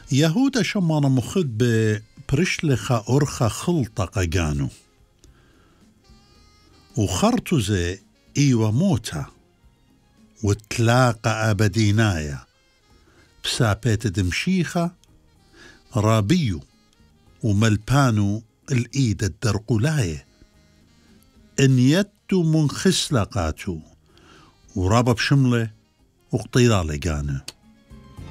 يهودا شمان مخد برشلخة أرخة خلطة قانو وخرطزة إيوة موتا وتلاقى أبدينايا بسابيت دمشيخة رابيو وملبانو الإيد الدرقلاية إن يتو من خسلقاتو ورابا بشملة وقطيرة لقانه